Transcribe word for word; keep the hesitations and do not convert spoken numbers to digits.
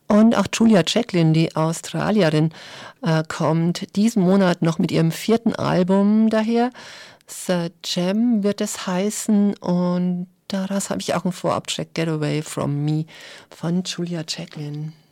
Und auch Julia Jacklin, die Australierin, äh, kommt diesen Monat noch mit ihrem vierten Album daher. The Jam wird es heißen und daraus habe ich auch einen Vorabtrack, Get Away From Me von Julia Jacklin.